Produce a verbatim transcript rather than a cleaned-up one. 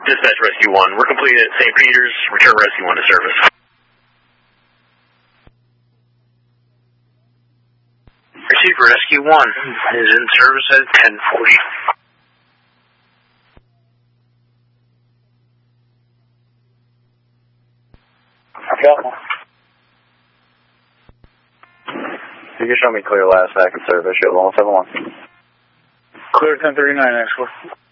Dispatch Rescue one. We're completed at Saint Peter's. Return Rescue one to service. Receive Rescue one is in service at ten forty. You can show me clear last active service. Show one seven one. Clear ten thirty-nine, X four.